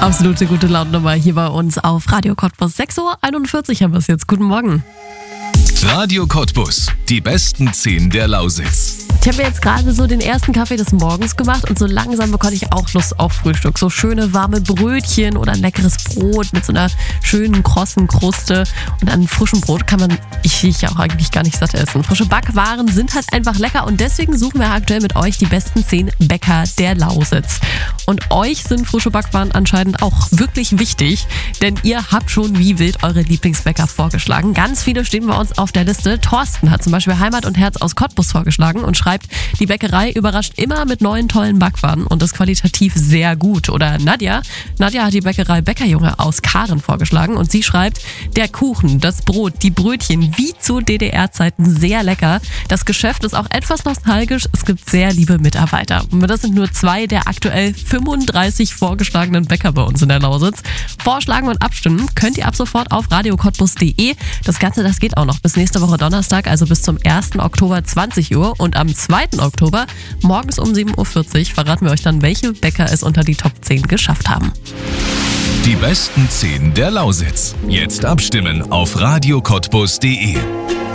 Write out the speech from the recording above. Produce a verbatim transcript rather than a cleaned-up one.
Absolute gute Laune hier bei uns auf Radio Cottbus. sechs Uhr einundvierzig haben wir es jetzt. Guten Morgen. Radio Cottbus, die besten zehn der Lausitz. Ich habe mir jetzt gerade so den ersten Kaffee des Morgens gemacht und so langsam bekomme ich auch Lust auf Frühstück. So schöne warme Brötchen oder ein leckeres Brot mit so einer schönen krossen Kruste. Und an frischem Brot kann man, ich, ich auch eigentlich gar nicht satt essen. Frische Backwaren sind halt einfach lecker und deswegen suchen wir aktuell mit euch die besten zehn Bäcker der Lausitz. Und euch sind frische Backwaren anscheinend auch wirklich wichtig, denn ihr habt schon wie wild eure Lieblingsbäcker vorgeschlagen. Ganz viele stehen bei uns auf der Liste. Thorsten hat zum Beispiel Heimat und Herz aus Cottbus vorgeschlagen und schreibt, die Bäckerei überrascht immer mit neuen tollen Backwaren und ist qualitativ sehr gut. Oder Nadja. Nadja hat die Bäckerei Bäckerjunge aus Karen vorgeschlagen und sie schreibt, der Kuchen, das Brot, die Brötchen wie zu D D R-Zeiten sehr lecker. Das Geschäft ist auch etwas nostalgisch. Es gibt sehr liebe Mitarbeiter. Und das sind nur zwei der aktuell fünfunddreißig vorgeschlagenen Bäcker bei uns in der Lausitz. Vorschlagen und abstimmen könnt ihr ab sofort auf radio cottbus punkt de. Das Ganze, das geht auch noch bis nächste Woche Donnerstag, also bis zum ersten Oktober zwanzig Uhr. Und am zweiten Oktober morgens um sieben Uhr vierzig verraten wir euch dann, welche Bäcker es unter die Top zehn geschafft haben. Die besten zehn der Lausitz. Jetzt abstimmen auf radio cottbus punkt de.